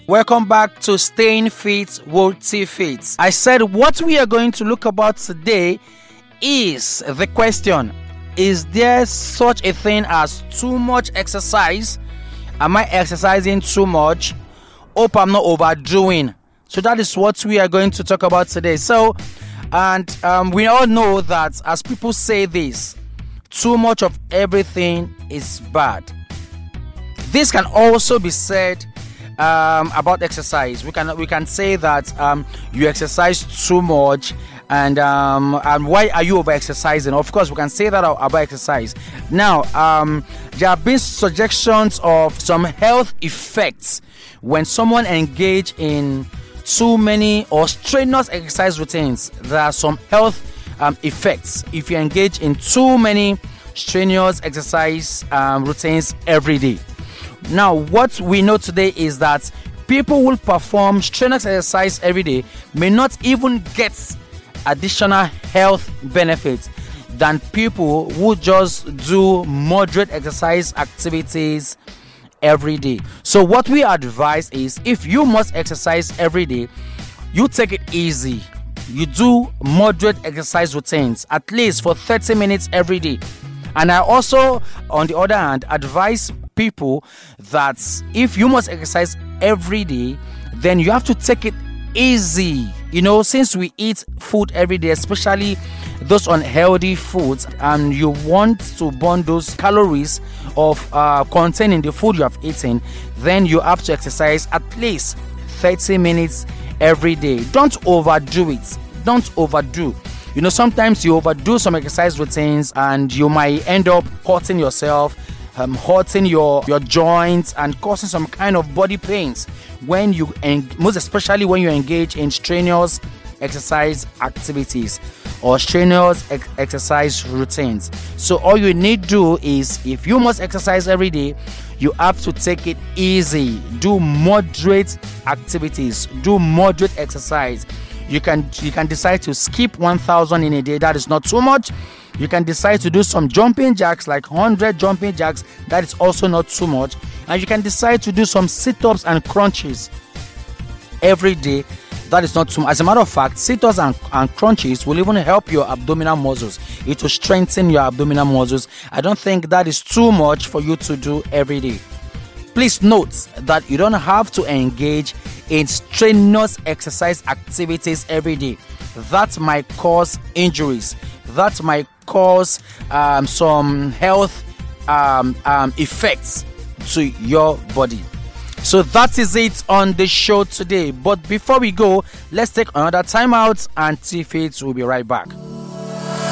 Welcome back to Staying Fit, Worthy Fit. I said what we are going to look about today is the question: is there such a thing as too much exercise? Am I exercising too much? Hope I'm not overdoing. So that is what we are going to talk about today. We all know that as people say this, too much of everything is bad. This can also be said about exercise. We can say that you exercise too much, and why are you over exercising? Of course, we can say that about exercise. Now, there have been suggestions of some health effects when someone engage in too many or strenuous exercise routines. There are some health effects if you engage in too many strenuous exercise routines every day. Now, what we know today is that people who perform strenuous exercise every day may not even get additional health benefits than people who just do moderate exercise activities every day. So what we advise is, if you must exercise every day, you take it easy. You do moderate exercise routines, at least for 30 minutes every day. And I also, on the other hand, advise people that if you must exercise every day, then you have to take it easy. Since we eat food every day, especially those unhealthy foods, and you want to burn those calories of containing the food you have eaten, then you have to exercise at least 30 minutes every day. Don't overdo it. Don't overdo. Sometimes you overdo some exercise routines and you might end up hurting yourself, hurting your joints, and causing some kind of body pains most especially when you engage in strenuous exercise activities or strenuous exercise routines. So all you need to do is, if you must exercise every day, you have to take it easy. Do moderate activities. Do moderate exercise. You can decide to skip 1,000 in a day. That is not too much. You can decide to do some jumping jacks, like 100 jumping jacks. That is also not too much. And you can decide to do some sit-ups and crunches every day. That is not too much. As a matter of fact, sit-ups and crunches will even help your abdominal muscles. It will strengthen your abdominal muscles. I don't think that is too much for you to do every day. Please note that you don't have to engage in strenuous exercise activities every day. That might cause injuries. That might cause some health effects to your body. So that is it on the show today. But before we go, let's take another time out, and T-Fit will be right back.